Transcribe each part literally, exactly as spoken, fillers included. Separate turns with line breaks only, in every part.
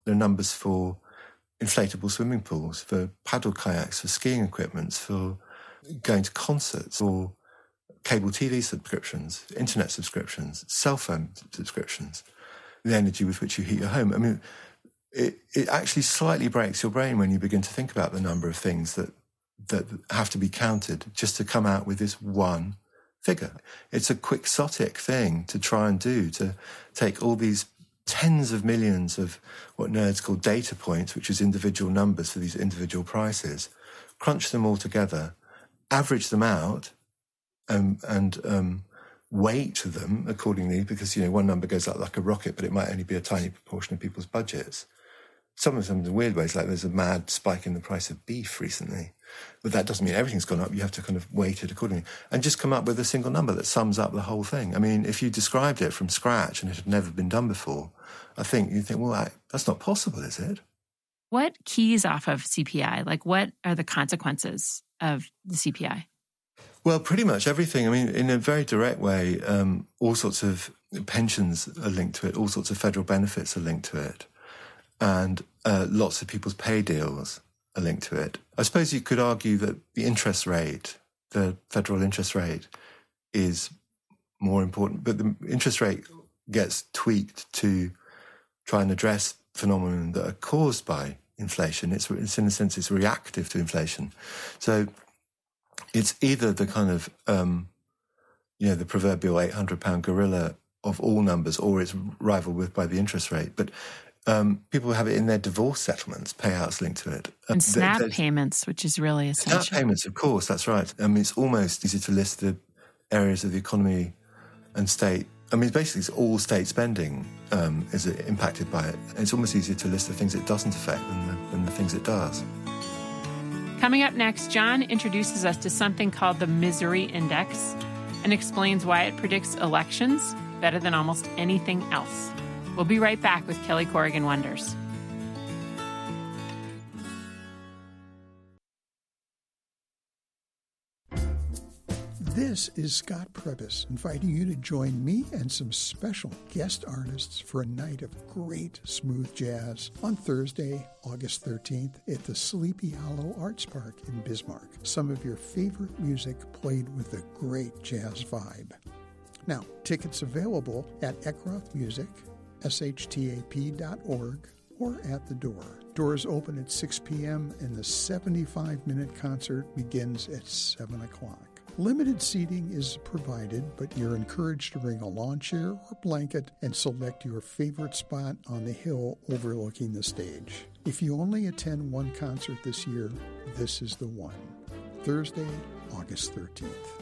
There are numbers for inflatable swimming pools, for paddle kayaks, for skiing equipments, for going to concerts, or cable T V subscriptions, internet subscriptions, cell phone subscriptions, the energy with which you heat your home. I mean, it, it actually slightly breaks your brain when you begin to think about the number of things that that have to be counted just to come out with this one figure. It's a quixotic thing to try and do, to take all these tens of millions of what nerds call data points, which is individual numbers for these individual prices, crunch them all together, average them out, um, and um, weight them accordingly, because, you know, one number goes up like a rocket, but it might only be a tiny proportion of people's budgets. Some of them in weird ways, like there's a mad spike in the price of beef recently. But that doesn't mean everything's gone up. You have to kind of weight it accordingly and just come up with a single number that sums up the whole thing. I mean, if you described it from scratch and it had never been done before, I think you'd think, well, I, that's not possible, is it?
What keys off of C P I? Like, what are the consequences of the C P I?
Well, pretty much everything. I mean, in a very direct way, um, all sorts of pensions are linked to it. All sorts of federal benefits are linked to it. And uh, lots of people's pay deals are linked to it. I suppose you could argue that the interest rate, the federal interest rate, is more important, but the interest rate gets tweaked to try and address phenomena that are caused by inflation. It's, it's in a sense, it's reactive to inflation. So it's either the kind of, um, you know, the proverbial eight hundred pound gorilla of all numbers, or it's rivaled with by the interest rate. But Um, people have it in their divorce settlements, payouts linked to it. Um,
And SNAP
there,
payments, which is really essential.
SNAP payments, of course, that's right. I mean, it's almost easy to list the areas of the economy and state. I mean, basically, it's all state spending um, is impacted by it. It's almost easier to list the things it doesn't affect than the, than the things it does.
Coming up next, John introduces us to something called the Misery Index and explains why it predicts elections better than almost anything else. We'll be right back with Kelly Corrigan Wonders.
This is Scott Prebis inviting you to join me and some special guest artists for a night of great smooth jazz on Thursday, August thirteenth at the Sleepy Hollow Arts Park in Bismarck. Some of your favorite music played with a great jazz vibe. Now, tickets available at Eckroth Music, S H T A P dot org, or at the door. Doors open at six p.m. and the seventy-five minute concert begins at seven o'clock. Limited seating is provided, but you're encouraged to bring a lawn chair or blanket and select your favorite spot on the hill overlooking the stage. If you only attend one concert this year, this is the one. Thursday, August thirteenth.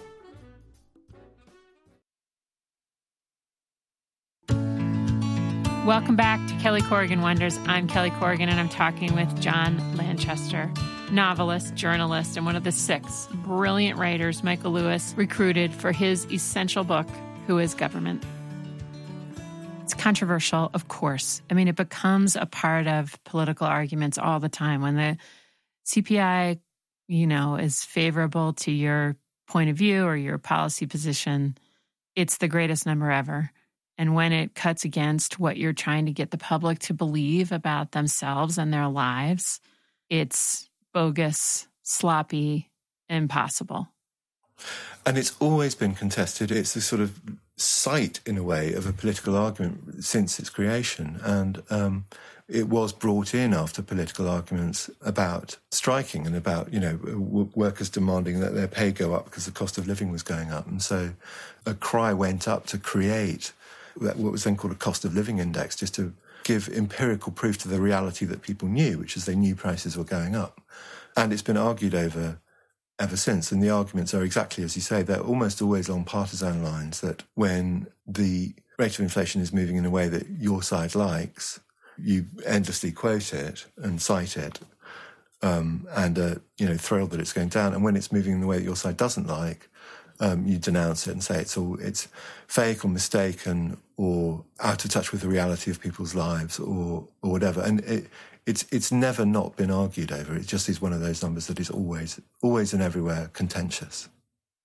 Welcome back to Kelly Corrigan Wonders. I'm Kelly Corrigan, and I'm talking with John Lanchester, novelist, journalist, and one of the six brilliant writers Michael Lewis recruited for his essential book, Who is Government? It's controversial, of course. I mean, it becomes a part of political arguments all the time. When the C P I, you know, is favorable to your point of view or your policy position, it's the greatest number ever. And when it cuts against what you're trying to get the public to believe about themselves and their lives, it's bogus, sloppy, impossible.
And it's always been contested. It's the sort of site, in a way, of a political argument since its creation. And um, it was brought in after political arguments about striking and about, you know, w- workers demanding that their pay go up because the cost of living was going up. And so a cry went up to create what was then called a cost of living index, just to give empirical proof to the reality that people knew, which is they knew prices were going up. And it's been argued over ever since. And the arguments are exactly as you say. They're almost always along partisan lines, that when the rate of inflation is moving in a way that your side likes, you endlessly quote it and cite it, um, and uh, you know, thrilled that it's going down. And when it's moving in the way that your side doesn't like, Um, you denounce it and say it's all it's fake or mistaken or out of touch with the reality of people's lives or or whatever. And it, it's it's never not been argued over. It just is one of those numbers that is always always and everywhere contentious.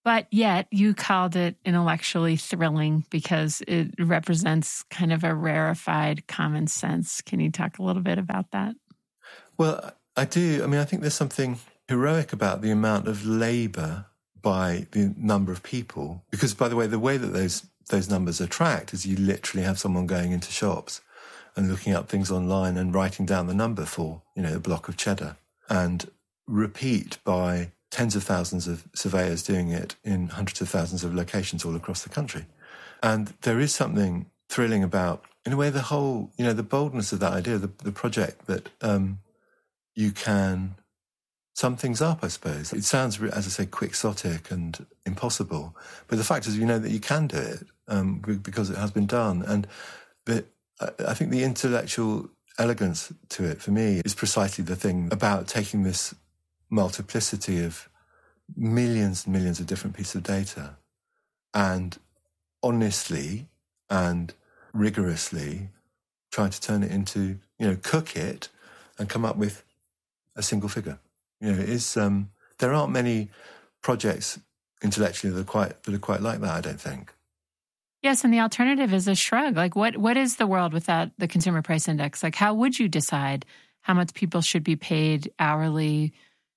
But yet you called it intellectually thrilling because it represents kind of a rarefied common sense. Can you talk a little bit about that?
Well, I do. I mean, I think there's something heroic about the amount of labour by the number of people. Because, by the way, the way that those those numbers are tracked is you literally have someone going into shops and looking up things online and writing down the number for, you know, a block of cheddar, and repeat by tens of thousands of surveyors doing it in hundreds of thousands of locations all across the country. And there is something thrilling about, in a way, the whole, you know, the boldness of that idea, the, the project that um, you can sum things up, I suppose. It sounds, as I say, quixotic and impossible, but the fact is, you know, that you can do it um, because it has been done. And the, I think the intellectual elegance to it, for me, is precisely the thing about taking this multiplicity of millions and millions of different pieces of data and honestly and rigorously trying to turn it into, you know, cook it and come up with a single figure. You know, it is, um, there aren't many projects intellectually that are quite, that are quite like that, I don't think.
Yes, and the alternative is a shrug. Like, what what is the world without the consumer price index? Like, how would you decide how much people should be paid hourly,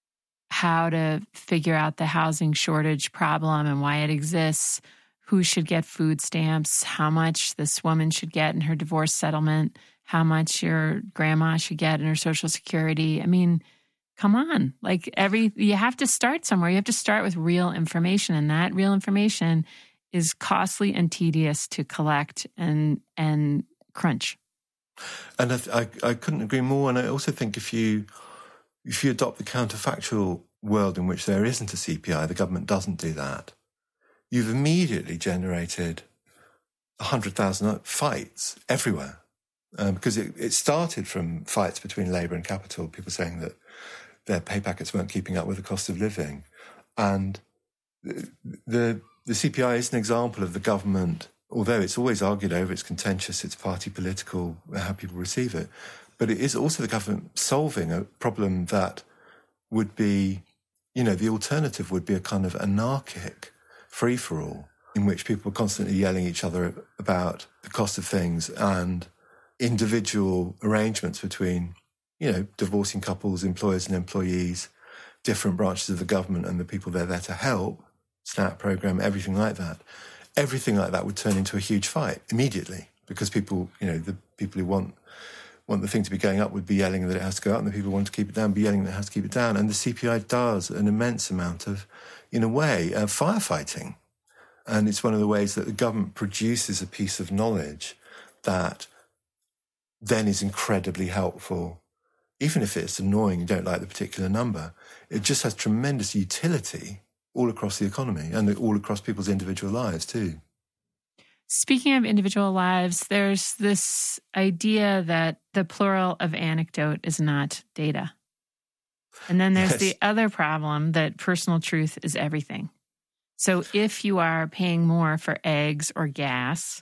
how to figure out the housing shortage problem and why it exists, who should get food stamps, how much this woman should get in her divorce settlement, how much your grandma should get in her Social Security? I mean, come on. Like, every you have to start somewhere. You have to start with real information, and that real information is costly and tedious to collect and and crunch.
And I, I, I couldn't agree more. And I also think if you if you adopt the counterfactual world in which there isn't a C P I, the government doesn't do that, you've immediately generated one hundred thousand fights everywhere. Um, because it, it started from fights between labour and capital, people saying that their pay packets weren't keeping up with the cost of living. And the, the The C P I is an example of the government, although it's always argued over, it's contentious, it's party political, how people receive it, but it is also the government solving a problem that would be, you know, the alternative would be a kind of anarchic free-for-all in which people are constantly yelling at each other about the cost of things and individual arrangements between, you know, divorcing couples, employers and employees, different branches of the government and the people they're there to help, SNAP program, everything like that. Everything like that would turn into a huge fight immediately because people, you know, the people who want want the thing to be going up would be yelling that it has to go up, and the people who want to keep it down be yelling that it has to keep it down. And the C P I does an immense amount of, in a way, uh, firefighting. And it's one of the ways that the government produces a piece of knowledge that then is incredibly helpful. Even if it's annoying, you don't like the particular number, it just has tremendous utility all across the economy and all across people's individual lives too.
Speaking of individual lives, there's this idea that the plural of anecdote is not data. And then there's yes. the other problem that personal truth is everything. So if you are paying more for eggs or gas,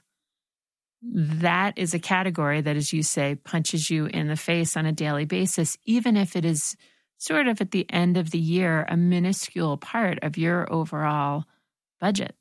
that is a category that, as you say, punches you in the face on a daily basis, even if it is sort of at the end of the year, a minuscule part of your overall budget.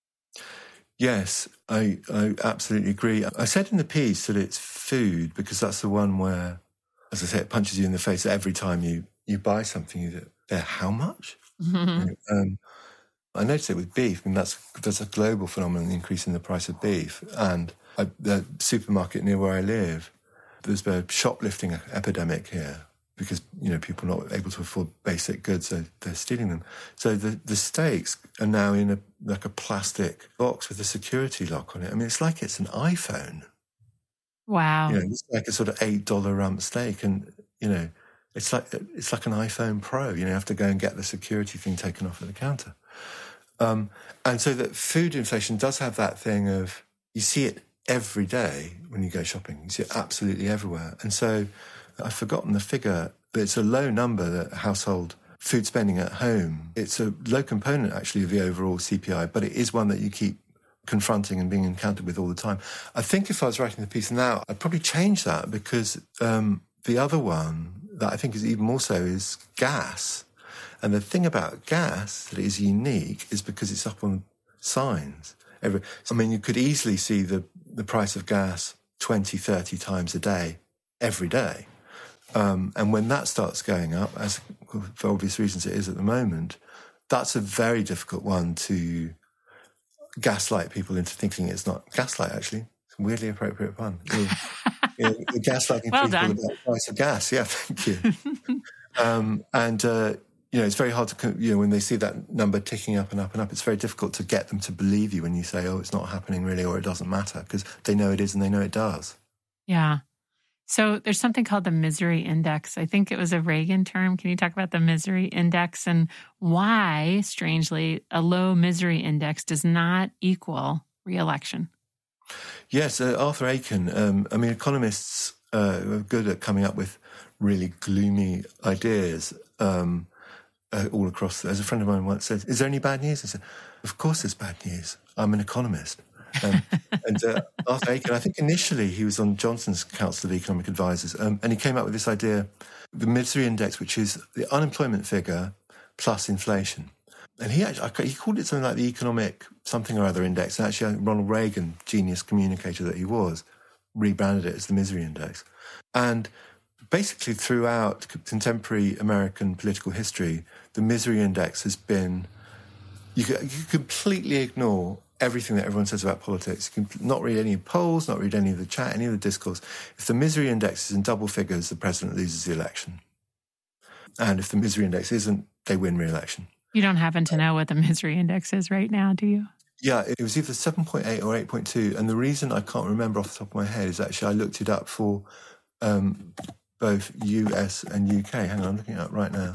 Yes, I, I absolutely agree. I said in the piece that it's food because that's the one where, as I say, it punches you in the face every time you, you buy something. You think, yeah, how much? Mm-hmm. Um, I noticed it with beef. I mean, that's, that's a global phenomenon, the increase in the price of beef. And I, the supermarket near where I live, there's a shoplifting epidemic here. Because, you know, people are not able to afford basic goods, so they're stealing them. So the, the steaks are now in a like a plastic box with a security lock on it. I mean, it's like it's an iPhone.
Wow.
You know, it's like a sort of eight dollar rump steak. And, you know, it's like it's like an iPhone Pro. You know, you have to go and get the security thing taken off at the counter. Um, and so that food inflation does have that thing of, you see it every day when you go shopping. You see it absolutely everywhere. And so I've forgotten the figure, but it's a low number, that household food spending at home. It's a low component, actually, of the overall C P I, but it is one that you keep confronting and being encountered with all the time. I think if I was writing the piece now, I'd probably change that because um, the other one that I think is even more so is gas. And the thing about gas that is unique is because it's up on signs. Every, I mean, you could easily see the, the price of gas twenty, thirty times a day, every day. Um, and when that starts going up, as for obvious reasons it is at the moment, that's a very difficult one to gaslight people into thinking it's not. Gaslight, actually. It's a weirdly appropriate pun. You're, you're gaslighting
well
people
done.
about the price of gas. Yeah, thank you. um, and, uh, you know, it's very hard to, you know, when they see that number ticking up and up and up, it's very difficult to get them to believe you when you say, oh, it's not happening really, or it doesn't matter, because they know it is and they know it does.
Yeah. So there's something called the misery index. I think it was a Reagan term. Can you talk about the misery index and why, strangely, a low misery index does not equal re-election?
Yes, uh, Arthur Aiken. Um, I mean, economists uh, are good at coming up with really gloomy ideas um, uh, all across. As a friend of mine once said, is there any bad news? I said, of course there's bad news. I'm an economist. Um, and uh, Arthur Aiken, I think initially he was on Johnson's Council of Economic Advisors, um, and he came up with this idea, the misery index, which is the unemployment figure plus inflation. And he actually, he called it something like the economic something or other index. And actually, Ronald Reagan, genius communicator that he was, rebranded it as the misery index. And basically throughout contemporary American political history, the misery index has been, you can, you can completely ignore everything that everyone says about politics. You can not read any polls, not read any of the chat, any of the discourse. If the misery index is in double figures, the president loses the election. And if the misery index isn't, they win re-election.
You don't happen to know what the misery index is right now, do you?
Yeah, it was either seven point eight or eight point two. And the reason I can't remember off the top of my head is actually I looked it up for um, both U S and U K. Hang on, I'm looking it up right now.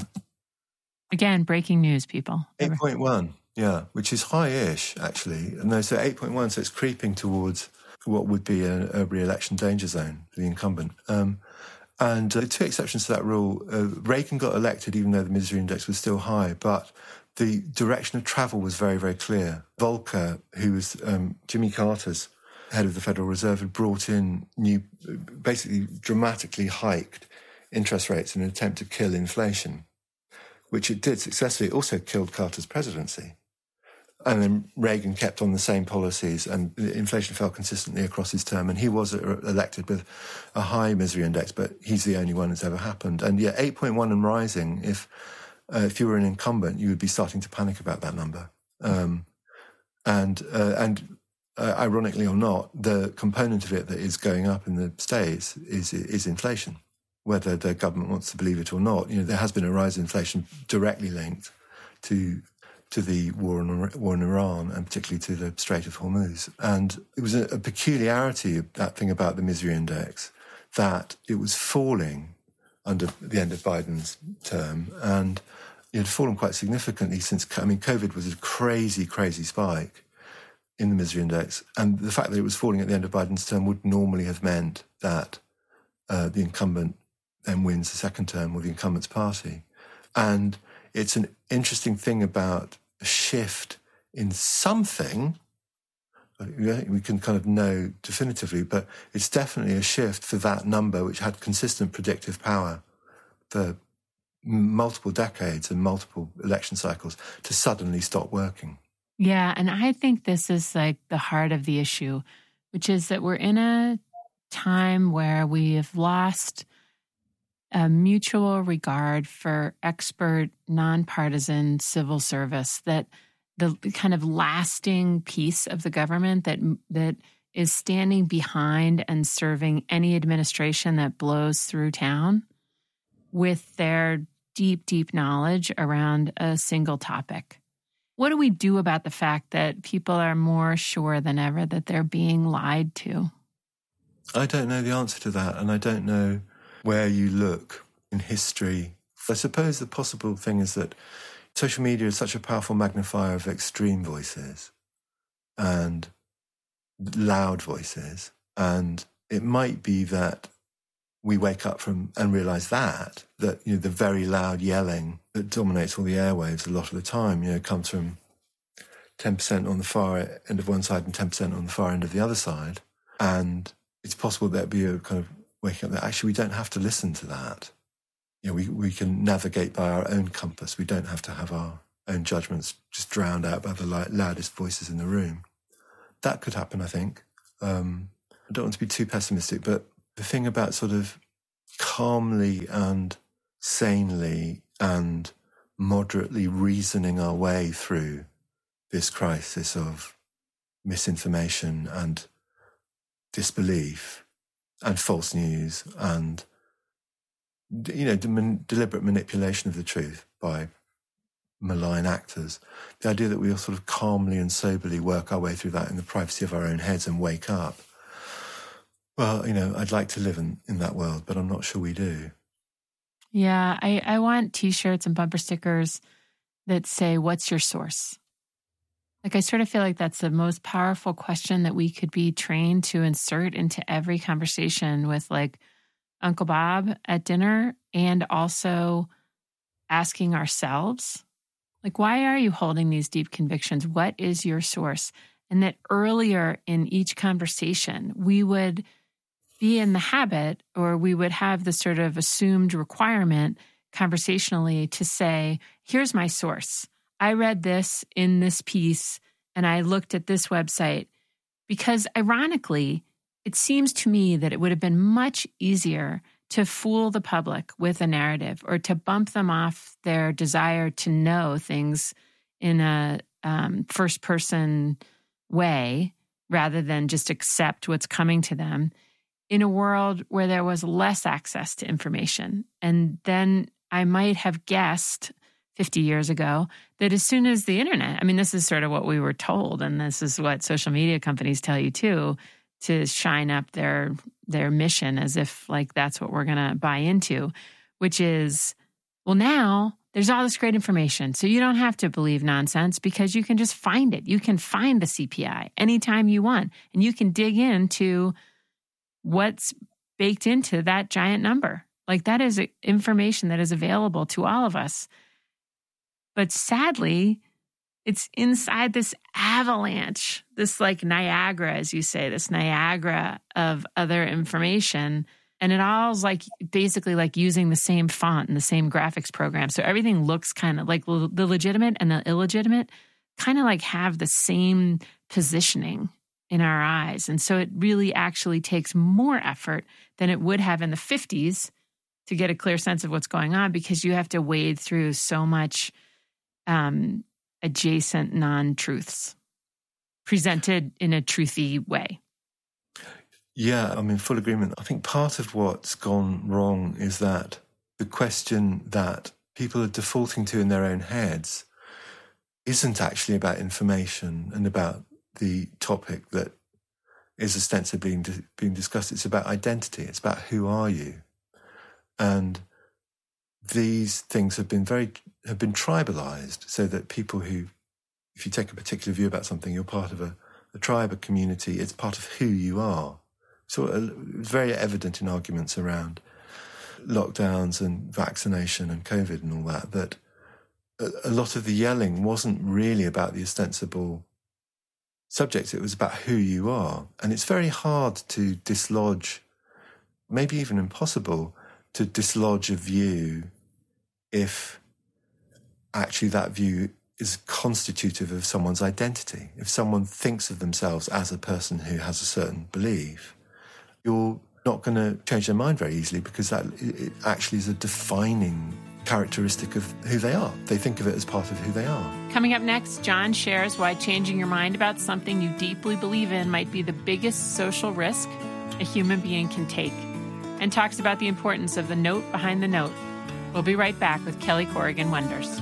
Again, breaking news, people.
eight point one, yeah, which is high-ish, actually. And no, so eight point one, so it's creeping towards what would be a, a re-election danger zone for the incumbent. Um, and uh, two exceptions to that rule. Uh, Reagan got elected even though the misery index was still high, but the direction of travel was very, very clear. Volcker, who was um, Jimmy Carter's head of the Federal Reserve, had brought in new, basically dramatically hiked interest rates in an attempt to kill inflation, which it did successfully. It also killed Carter's presidency. And then Reagan kept on the same policies and inflation fell consistently across his term. And he was elected with a high misery index, but he's the only one that's ever happened. And yeah, eight point one and rising, if uh, if you were an incumbent, you would be starting to panic about that number. Um, and uh, and uh, ironically or not, the component of it that is going up in the States is is inflation, whether the government wants to believe it or not. You know, there has been a rise in inflation directly linked to to the war in, war in Iran and particularly to the Strait of Hormuz. And it was a, a peculiarity of that thing about the misery index, that it was falling under the end of Biden's term. And it had fallen quite significantly since, I mean, COVID was a crazy, crazy spike in the misery index. And the fact that it was falling at the end of Biden's term would normally have meant that uh, the incumbent then wins the second term or the incumbent's party. And it's an interesting thing about a shift in something, we can kind of know definitively, but it's definitely a shift for that number, which had consistent predictive power for multiple decades and multiple election cycles, to suddenly stop working.
Yeah, and I think this is like the heart of the issue, which is that we're in a time where we have lost a mutual regard for expert, nonpartisan civil service, that the kind of lasting piece of the government that that is standing behind and serving any administration that blows through town with their deep, deep knowledge around a single topic. What do we do about the fact that people are more sure than ever that they're being lied to?
I don't know the answer to that, and I don't know where you look in history. I suppose the possible thing is that social media is such a powerful magnifier of extreme voices and loud voices. And it might be that we wake up from and realise that, that, you know, the very loud yelling that dominates all the airwaves a lot of the time, you know, comes from ten percent on the far end of one side and ten percent on the far end of the other side. And it's possible there'd be a kind of waking up that actually we don't have to listen to that. you know, we, we can navigate by our own compass. We don't have to have our own judgments just drowned out by the loudest voices in the room. That could happen, I think. Um, I don't want to be too pessimistic, but the thing about sort of calmly and sanely and moderately reasoning our way through this crisis of misinformation and disbelief and false news and, you know, de- deliberate manipulation of the truth by malign actors. The idea that we'll sort of calmly and soberly work our way through that in the privacy of our own heads and wake up. Well, you know, I'd like to live in, in that world, but I'm not sure we do.
Yeah, I, I want T-shirts and bumper stickers that say, what's your source? Like, I sort of feel like that's the most powerful question that we could be trained to insert into every conversation with, like, Uncle Bob at dinner, and also asking ourselves, like, why are you holding these deep convictions? What is your source? And that earlier in each conversation, we would be in the habit, or we would have the sort of assumed requirement conversationally to say, here's my source. I read this in this piece and I looked at this website, because ironically, it seems to me that it would have been much easier to fool the public with a narrative, or to bump them off their desire to know things in a um, first-person way, rather than just accept what's coming to them, in a world where there was less access to information. And then I might have guessed fifty years ago that as soon as the internet, I mean, this is sort of what we were told, and this is what social media companies tell you too, to shine up their their mission as if like that's what we're going to buy into, which is, well, now there's all this great information. So you don't have to believe nonsense, because you can just find it. You can find the C P I anytime you want, and you can dig into what's baked into that giant number. Like, that is information that is available to all of us. But sadly, it's inside this avalanche, this like Niagara, as you say, this Niagara of other information. And it all's like basically like using the same font and the same graphics program. So everything looks kind of like the legitimate and the illegitimate kind of like have the same positioning in our eyes. And so it really actually takes more effort than it would have in the fifties to get a clear sense of what's going on, because you have to wade through so much um, adjacent non-truths presented in a truthy way.
Yeah, I'm in full agreement. I think part of what's gone wrong is that the question that people are defaulting to in their own heads isn't actually about information and about the topic that is ostensibly being, being discussed. It's about identity. It's about who are you? And these things have been very have been tribalized, so that people who, if you take a particular view about something, you're part of a, a tribe, a community. It's part of who you are. So uh, it's very evident in arguments around lockdowns and vaccination and COVID and all that, that a, a lot of the yelling wasn't really about the ostensible subject. It was about who you are. And it's very hard to dislodge, maybe even impossible, to dislodge a view if actually that view is constitutive of someone's identity. If someone thinks of themselves as a person who has a certain belief, you're not going to change their mind very easily, because that it actually is a defining characteristic of who they are. They think of it as part of who they are.
Coming up next, John shares why changing your mind about something you deeply believe in might be the biggest social risk a human being can take, and talks about the importance of the note behind the note. We'll be right back with Kelly Corrigan Wonders.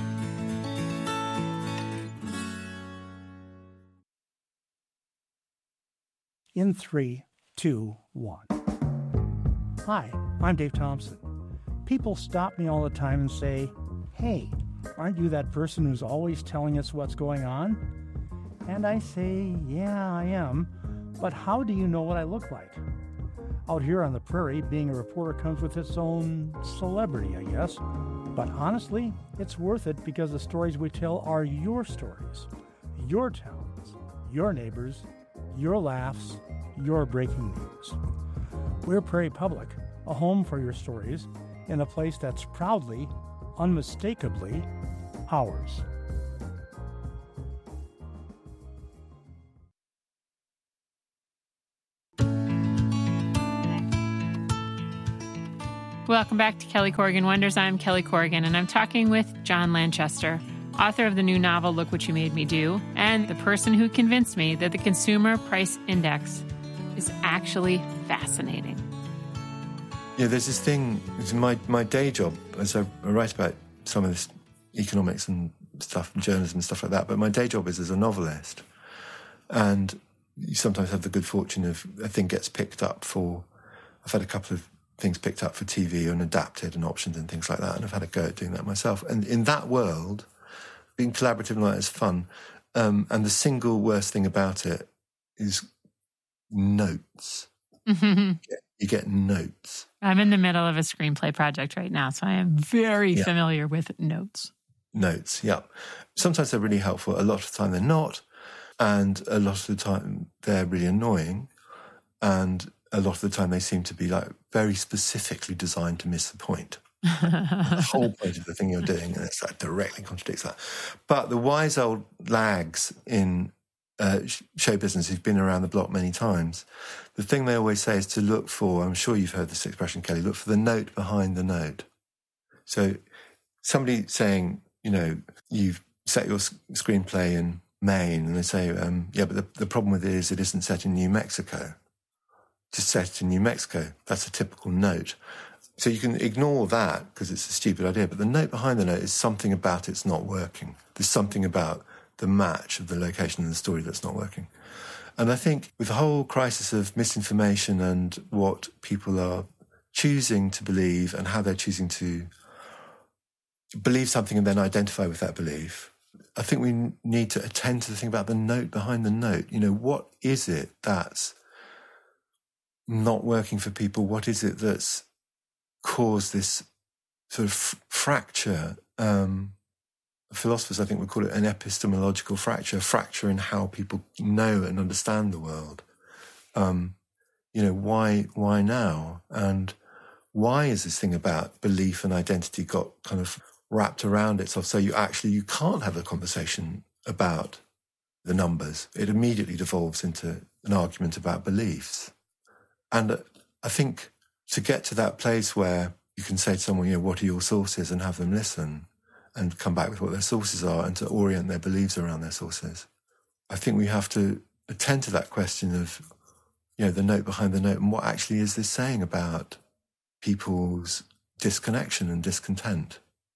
In three, two, one. Hi, I'm Dave Thompson. People stop me all the time and say, hey, aren't you that person who's always telling us what's going on? And I say, yeah, I am. But how do you know what I look like? Out here on the prairie, being a reporter comes with its own celebrity, I guess. But honestly, it's worth it, because the stories we tell are your stories, your towns, your neighbors, your laughs, your breaking news. We're Prairie Public, a home for your stories, in a place that's proudly, unmistakably ours.
Welcome back to Kelly Corrigan Wonders. I'm Kelly Corrigan, and I'm talking with John Lanchester, author of the new novel, Look What You Made Me Do, and the person who convinced me that the Consumer Price Index is actually fascinating.
Yeah, there's this thing, it's my, my day job, as I write about some of this economics and stuff, and journalism and stuff like that, but my day job is as a novelist. And you sometimes have the good fortune of a thing gets picked up for, I've had a couple of things picked up for T V and adapted and options and things like that, and I've had a go at doing that myself. And in that world, being collaborative like that is fun. Um, and the single worst thing about it is notes.
Mm-hmm.
You, get, you get notes.
I'm in the middle of a screenplay project right now, so I am very
yeah.
familiar with notes.
Notes, yeah. Sometimes they're really helpful. A lot of the time they're not. And a lot of the time they're really annoying. And a lot of the time they seem to be like very specifically designed to miss the point. The whole point of the thing you're doing, and it's like directly contradicts that. But the wise old lags in uh, show business who've been around the block many times, the thing they always say is to look for, I'm sure you've heard this expression, Kelly, look for the note behind the note. So somebody saying, you know, you've set your screenplay in Maine, and they say, um, yeah, but the, the problem with it is it isn't set in New Mexico. Just set it in New Mexico. That's a typical note. So you can ignore that because it's a stupid idea, but the note behind the note is something about it's not working. There's something about the match of the location and the story that's not working. And I think with the whole crisis of misinformation and what people are choosing to believe and how they're choosing to believe something and then identify with that belief, I think we need to attend to the thing about the note behind the note. You know, what is it that's not working for people? What is it that's caused this sort of f- fracture? Um, philosophers, I think, would call it an epistemological fracture, a fracture in how people know and understand the world. Um, you know, why, why now? And why is this thing about belief and identity got kind of wrapped around itself? So you actually, you can't have a conversation about the numbers. It immediately devolves into an argument about beliefs. And I think to get to that place where you can say to someone, you know, what are your sources, and have them listen and come back with what their sources are and to orient their beliefs around their sources, I think we have to attend to that question of, you know, the note behind the note and what actually is this saying about people's disconnection and discontent.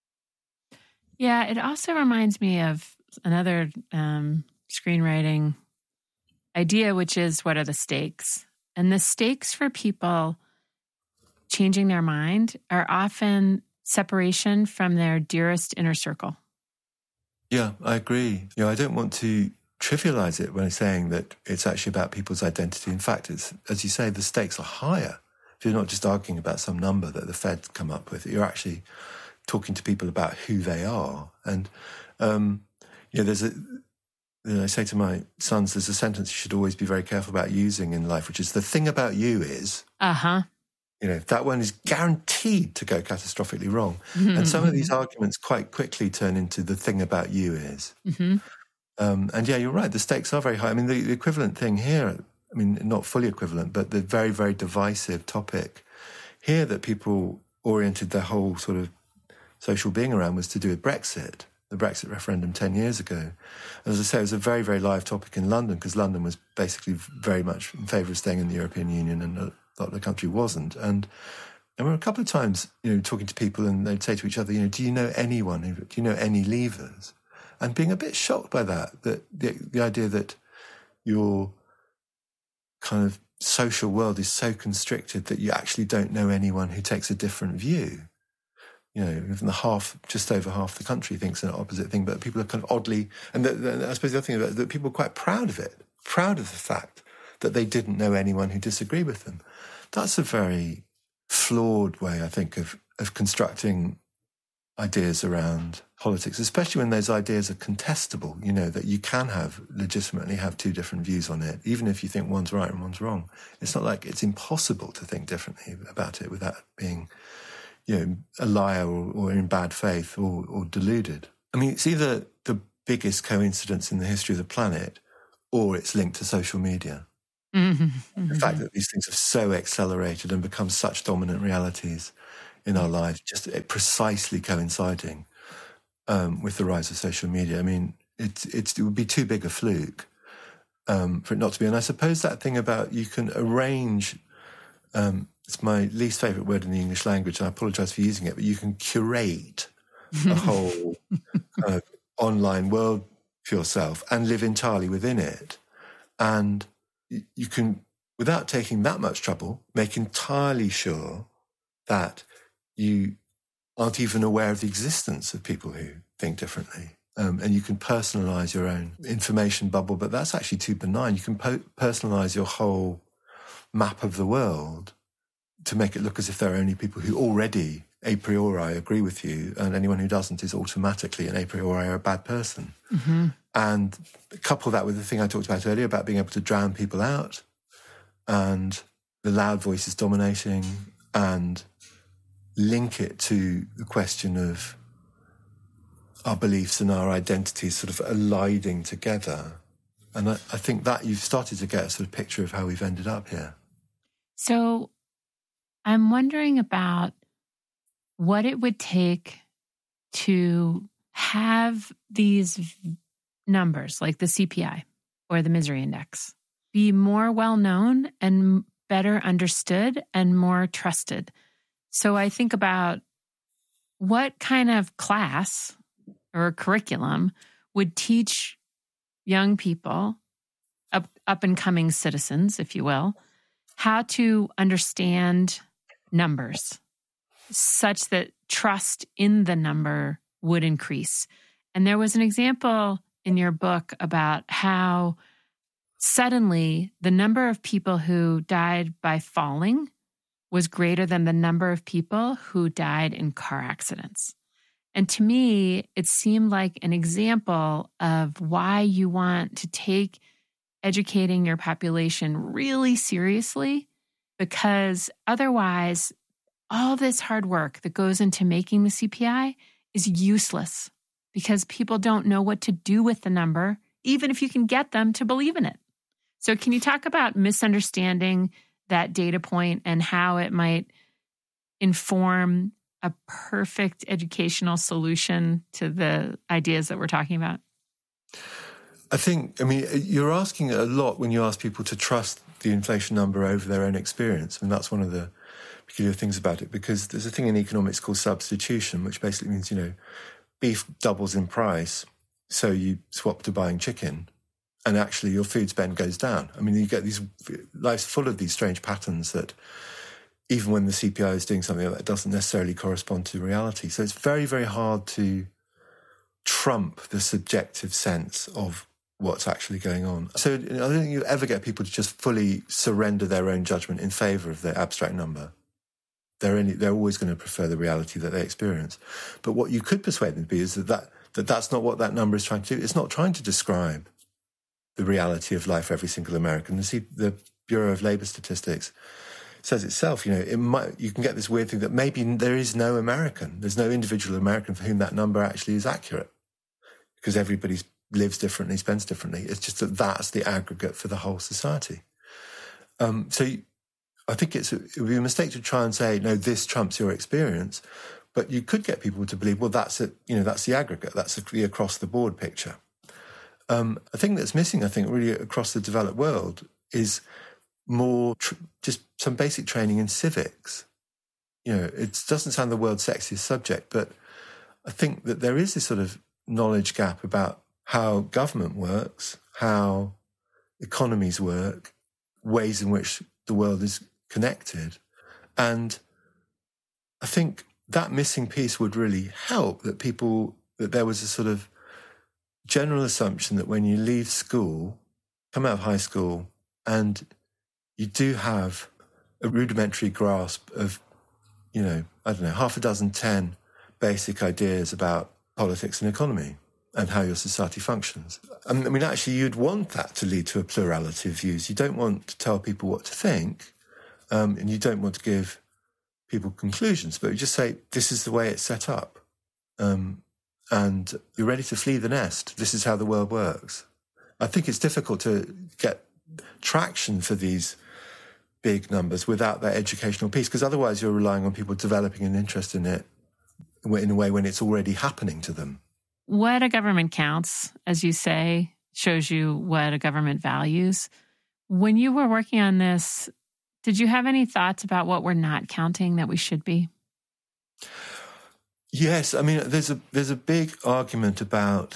Yeah, it also reminds me of another um, screenwriting idea, which is what are the stakes? And the stakes for people changing their mind are often separation from their dearest inner circle.
Yeah, I agree. You know, I don't want to trivialize it when I'm saying that it's actually about people's identity. In fact, it's, as you say, the stakes are higher. If you're not just arguing about some number that the Fed come up with, you're actually talking to people about who they are. And, um, you know, there's a, you know, I say to my sons, there's a sentence you should always be very careful about using in life, which is the thing about you is,
uh-huh.
you know, that one is guaranteed to go catastrophically wrong.
Mm-hmm.
And some of these arguments quite quickly turn into the thing about you is.
Mm-hmm.
Um, and yeah, you're right. The stakes are very high. I mean, the, the equivalent thing here, I mean, not fully equivalent, but the very, very divisive topic here that people oriented their whole sort of social being around was to do with Brexit, the Brexit referendum ten years ago. And as I say, it was a very, very live topic in London because London was basically very much in favour of staying in the European Union and a lot of the country wasn't. And I remember a couple of times, you know, talking to people and they'd say to each other, you know, do you know anyone, who, do you know any leavers? And being a bit shocked by that, that the, the idea that your kind of social world is so constricted that you actually don't know anyone who takes a different view. You know, even the half, just over half the country thinks an opposite thing, but people are kind of oddly, and the, the, I suppose the other thing about it, that people are quite proud of it, proud of the fact that they didn't know anyone who disagreed with them. That's a very flawed way, I think, of, of constructing ideas around politics, especially when those ideas are contestable, you know, that you can have, legitimately have two different views on it, even if you think one's right and one's wrong. It's not like it's impossible to think differently about it without being, you know, a liar or, or in bad faith or, or deluded. I mean, it's either the biggest coincidence in the history of the planet or it's linked to social media.
Mm-hmm. Mm-hmm.
The fact that these things have so accelerated and become such dominant realities in our lives, just precisely coinciding um, with the rise of social media. I mean, it's, it's, it would be too big a fluke um, for it not to be. And I suppose that thing about you can arrange... Um, it's my least favourite word in the English language, and I apologise for using it, but you can curate a whole kind of online world for yourself and live entirely within it. And you can, without taking that much trouble, make entirely sure that you aren't even aware of the existence of people who think differently. Um, and you can personalise your own information bubble, but that's actually too benign. You can po- personalise your whole map of the world to make it look as if there are only people who already a priori agree with you, and anyone who doesn't is automatically an a priori a bad person.
Mm-hmm.
And couple that with the thing I talked about earlier about being able to drown people out and the loud voices dominating, and link it to the question of our beliefs and our identities sort of colliding together. And I, I think that you've started to get a sort of picture of how we've ended up here.
So I'm wondering about what it would take to have these numbers like the C P I or the misery index be more well-known and better understood and more trusted. So I think about what kind of class or curriculum would teach young people, up, up-and-coming citizens, if you will, how to understand numbers such that trust in the number would increase. And there was an example in your book about how suddenly the number of people who died by falling was greater than the number of people who died in car accidents. And to me, it seemed like an example of why you want to take educating your population really seriously, because otherwise, all this hard work that goes into making the C P I is useless because people don't know what to do with the number, even if you can get them to believe in it. So can you talk about misunderstanding that data point and how it might inform a perfect educational solution to the ideas that we're talking about?
I think, I mean, you're asking a lot when you ask people to trust the inflation number over their own experience. I mean, that's one of the peculiar things about it, because there's a thing in economics called substitution, which basically means, you know, beef doubles in price, so you swap to buying chicken, and actually your food spend goes down. I mean, you get these, life's full of these strange patterns that even when the C P I is doing something that doesn't necessarily correspond to reality. So it's very, very hard to trump the subjective sense of what's actually going on. So I don't think you'll ever get people to just fully surrender their own judgment in favour of the abstract number. They're only, they're always going to prefer the reality that they experience. But what you could persuade them to be is that, that, that that's not what that number is trying to do. It's not trying to describe the reality of life for every single American. The, C- the Bureau of Labour Statistics says itself, you know, it might, you can get this weird thing that maybe there is no American. There's no individual American for whom that number actually is accurate, because everybody lives differently, spends differently. It's just that that's the aggregate for the whole society. Um, so you, I think it's a, it would be a mistake to try and say, no, this trumps your experience. But you could get people to believe, well, that's it, you know, that's the aggregate, that's the across the board picture. Um, a thing that's missing, I think, really across the developed world is more tr- just some basic training in civics. You know, it doesn't sound the world's sexiest subject, but I think that there is this sort of knowledge gap about how government works, how economies work, ways in which the world is connected. And I think that missing piece would really help, that people, that there was a sort of general assumption that when you leave school, come out of high school, and you do have a rudimentary grasp of, you know, I don't know, half a dozen, ten basic ideas about politics and economy and how your society functions. I mean, actually, you'd want that to lead to a plurality of views. You don't want to tell people what to think, um, and you don't want to give people conclusions, but you just say, this is the way it's set up. Um, and you're ready to flee the nest. This is how the world works. I think it's difficult to get traction for these big numbers without that educational piece, because otherwise you're relying on people developing an interest in it in a way when it's already happening to them.
What a government counts, as you say, shows you what a government values. When you were working on this, did you have any thoughts about what we're not counting that we should be?
Yes, I mean, there's a there's a big argument about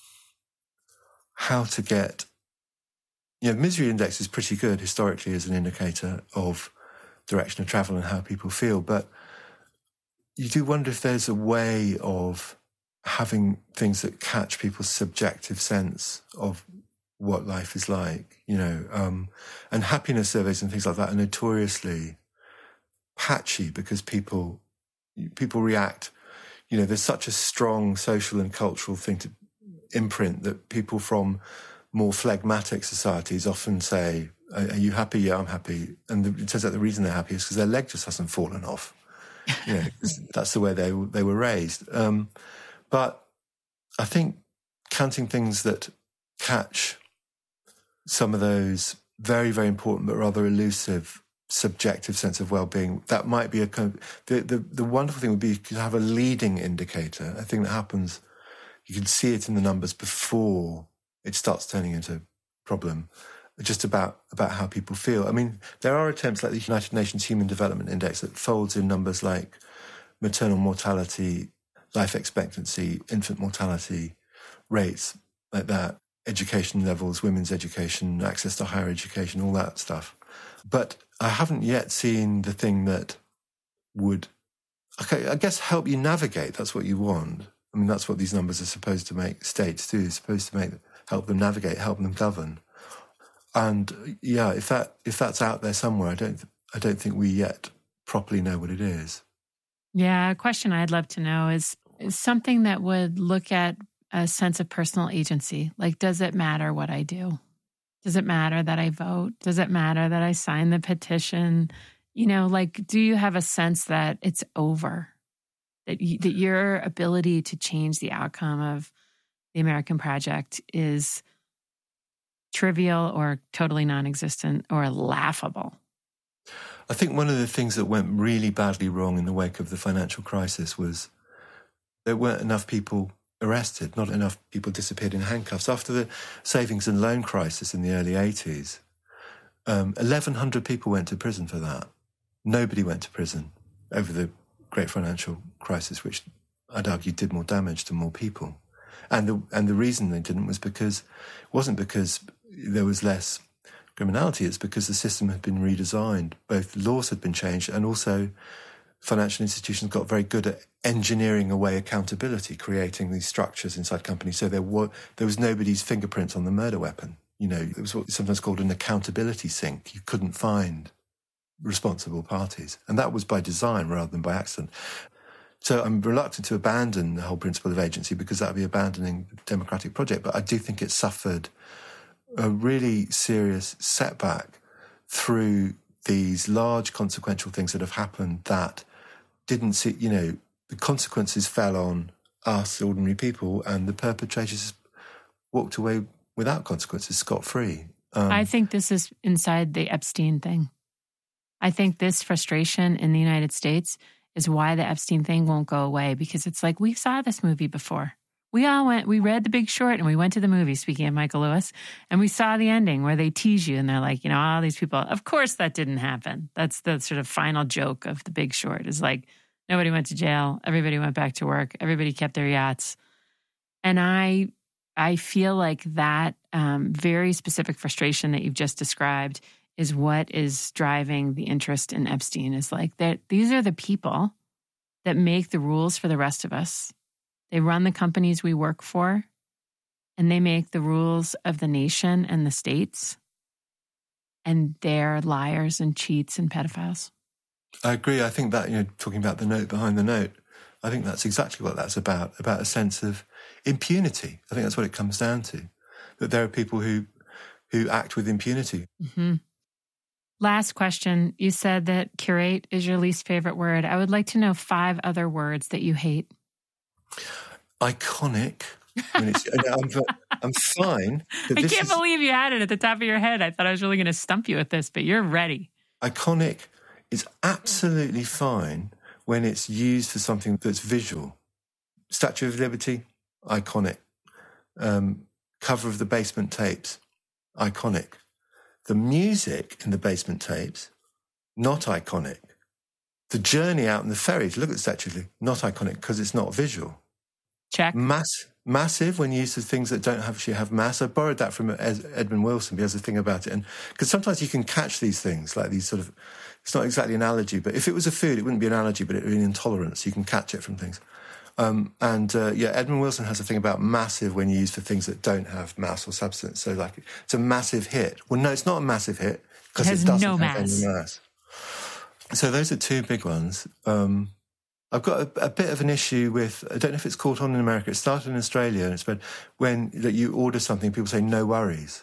how to get. You know, misery index is pretty good historically as an indicator of direction of travel and how people feel, but you do wonder if there's a way of having things that catch people's subjective sense of what life is like, you know, um, and happiness surveys and things like that are notoriously patchy because people people react. You know, there's such a strong social and cultural thing to imprint that people from more phlegmatic societies often say, are you happy? Yeah, I'm happy. And the, it turns out the reason they're happy is because their leg just hasn't fallen off. You know, that's the way they, they were raised. Um, but I think counting things that catch some of those very, very important but rather elusive subjective sense of well-being, that might be a kind of, the, the, the wonderful thing would be to have a leading indicator, a thing that happens, you can see it in the numbers before it starts turning into a problem, just about, about how people feel. I mean, there are attempts like the United Nations Human Development Index that folds in numbers like maternal mortality, life expectancy, infant mortality rates, like that, education levels, women's education, access to higher education, all that stuff. But I haven't yet seen the thing that would, okay, I guess help you navigate. That's what you want. I mean, that's what these numbers are supposed to make states do, supposed to make, help them navigate, help them govern. And yeah, if that if that's out there somewhere, I don't I don't think we yet properly know what it is.
Yeah, a question I'd love to know is, is something that would look at a sense of personal agency. Like, does it matter what I do? Does it matter that I vote? Does it matter that I sign the petition? You know, like, do you have a sense that it's over? That you, that your ability to change the outcome of the American project is trivial or totally non-existent or laughable?
I think one of the things that went really badly wrong in the wake of the financial crisis was there weren't enough people arrested, not enough people disappeared in handcuffs. After the savings and loan crisis in the early eighties, um, eleven hundred people went to prison for that. Nobody went to prison over the great financial crisis, which I'd argue did more damage to more people. And the, and the reason they didn't was because, it wasn't because there was less criminality, it's because the system had been redesigned. Both laws had been changed and also financial institutions got very good at engineering away accountability, creating these structures inside companies. So there was, there was nobody's fingerprints on the murder weapon. You know, it was what's sometimes called an accountability sink. You couldn't find responsible parties. And that was by design rather than by accident. So I'm reluctant to abandon the whole principle of agency because that would be abandoning the democratic project. But I do think it suffered a really serious setback through these large consequential things that have happened that didn't see, you know, the consequences fell on us, ordinary people, and the perpetrators walked away without consequences, scot-free. Um,
I think this is inside the Epstein thing. I think this frustration in the United States is why the Epstein thing won't go away, because it's like, we saw this movie before. We all went, we read The Big Short and we went to the movie, speaking of Michael Lewis, and we saw the ending where they tease you and they're like, you know, all these people, of course that didn't happen. That's the sort of final joke of The Big Short, is like, nobody went to jail. Everybody went back to work. Everybody kept their yachts. And I, I feel like that um, very specific frustration that you've just described is what is driving the interest in Epstein, is like that these are the people that make the rules for the rest of us. They run the companies we work for, and they make the rules of the nation and the states. And they're liars and cheats and pedophiles.
I agree. I think that, you know, talking about the note behind the note, I think that's exactly what that's about, about a sense of impunity. I think that's what it comes down to, that there are people who who act with impunity.
Mm-hmm. Last question. You said that curate is your least favorite word. I would like to know five other words that you hate.
Iconic. I mean, it's, I'm, I'm fine.
I can't
is,
believe you had it at the top of your head. I thought I was really going to stump you with this, but you're ready.
Iconic is absolutely fine when it's used for something that's visual. Statue of Liberty, iconic. Um, cover of the Basement Tapes, iconic. The music in the Basement Tapes, not iconic. The journey out in the ferry to look at the Statue of Liberty, not iconic because it's not visual.
Check.
Mass, massive when used for things that don't actually have mass. I borrowed that from Edmund Wilson. He has a thing about it. And because sometimes you can catch these things, like these sort of, it's not exactly an allergy, but if it was a food, it wouldn't be an allergy, but it would be an intolerance. You can catch it from things. Um, and, uh, yeah, Edmund Wilson has a thing about massive when used for things that don't have mass or substance. So, like, it's a massive hit. Well, no, it's not a massive hit because it, it doesn't no have mass. any mass. So those are two big ones. Um, I've got a, a bit of an issue with, I don't know if it's caught on in America. It started in Australia and it's been when that you order something, people say, no worries.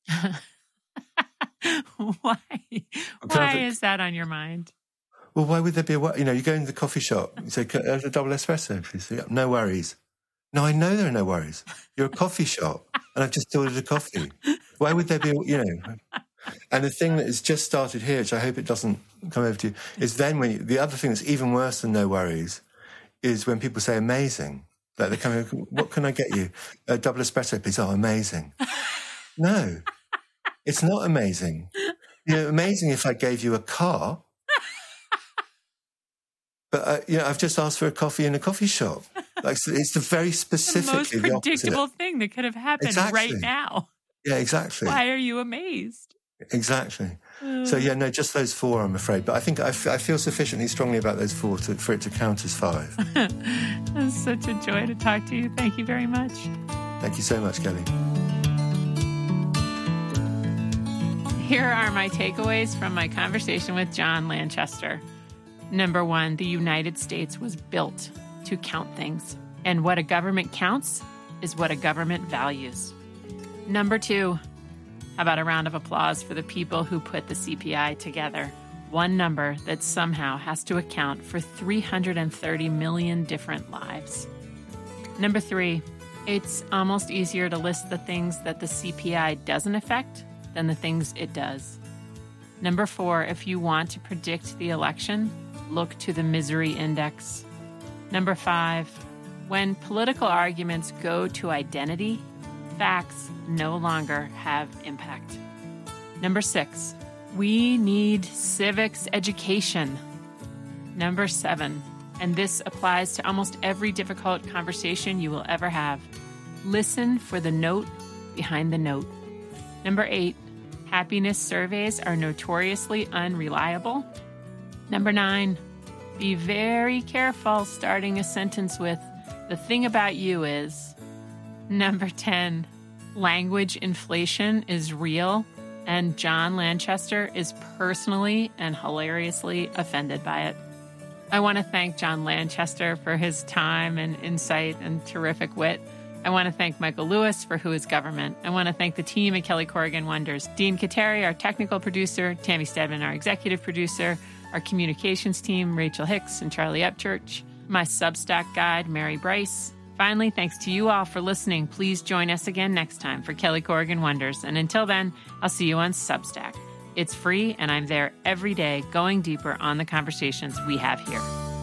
Why? Why is that on your mind?
Well, why would there be a worry? You know, you go into the coffee shop, you say, a double espresso, please. Yeah, no worries. No, I know there are no worries. You're a coffee shop and I've just ordered a coffee. Why would there be, you know? And the thing that has just started here, which I hope it doesn't come over to you, is then when you, the other thing that's even worse than no worries is when people say amazing. Like they come in, what can I get you? A double espresso, please. Oh, amazing. No, it's not amazing. You know, amazing if I gave you a car. But, uh, you know, I've just asked for a coffee in a coffee shop. Like, it's the very specifically
the most
the
predictable thing that could have happened
exactly.
right now.
Yeah, exactly.
Why are you amazed?
Exactly. So, yeah, no, just those four, I'm afraid. But I think I, f- I feel sufficiently strongly about those four to, for it to count as five.
It's such a joy to talk to you. Thank you very much.
Thank you so much, Kelly.
Here are my takeaways from my conversation with John Lanchester. Number one, the United States was built to count things. And what a government counts is what a government values. Number two, how about a round of applause for the people who put the C P I together? One number that somehow has to account for three hundred thirty million different lives. Number three, it's almost easier to list the things that the C P I doesn't affect than the things it does. Number four, if you want to predict the election, look to the misery index. Number five, when political arguments go to identity, facts no longer have impact. Number six, we need civics education. Number seven, and this applies to almost every difficult conversation you will ever have, listen for the note behind the note. Number eight, happiness surveys are notoriously unreliable. Number nine, be very careful starting a sentence with, the thing about you is. Number ten, language inflation is real, and John Lanchester is personally and hilariously offended by it. I want to thank John Lanchester for his time and insight and terrific wit. I want to thank Michael Lewis for Who is Government. I want to thank the team at Kelly Corrigan Wonders. Dean Kateri, our technical producer, Tammy Stedman, our executive producer, our communications team, Rachel Hicks and Charlie Upchurch, my Substack guide, Mary Bryce. Finally, thanks to you all for listening. Please join us again next time for Kelly Corrigan Wonders. And until then, I'll see you on Substack. It's free, and I'm there every day going deeper on the conversations we have here.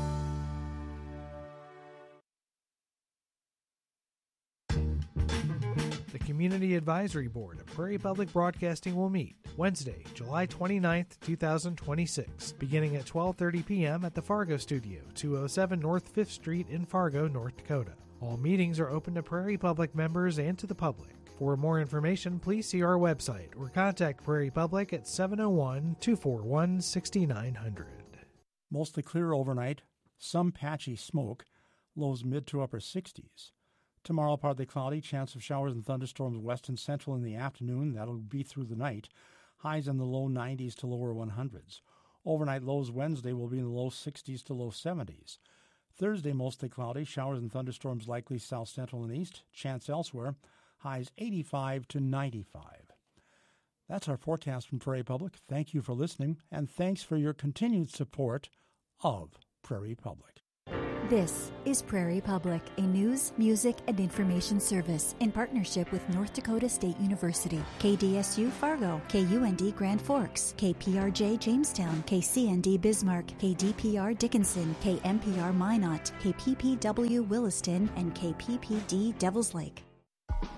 The Community Advisory Board of Prairie Public Broadcasting will meet Wednesday, July twenty-ninth, twenty twenty-six, beginning at twelve thirty p.m. at the Fargo Studio, two oh seven North fifth Street in Fargo, North Dakota. All meetings are open to Prairie Public members and to the public. For more information, please see our website or contact Prairie Public at seven oh one, two four one, six nine zero zero.
Mostly clear overnight, some patchy smoke, lows mid to upper sixties. Tomorrow, partly cloudy, chance of showers and thunderstorms west and central in the afternoon. That'll be through the night. Highs in the low nineties to lower hundreds. Overnight lows Wednesday will be in the low sixties to low seventies. Thursday, mostly cloudy, showers and thunderstorms likely south central and east. Chance elsewhere. Highs eighty-five to ninety-five. That's our forecast from Prairie Public. Thank you for listening, and thanks for your continued support of Prairie Public.
This is Prairie Public, a news, music, and information service in partnership with North Dakota State University, K D S U Fargo, K U N D Grand Forks, K P R J Jamestown, K C N D Bismarck, K D P R Dickinson, K M P R Minot, K P P W Williston, and K P P D Devils Lake.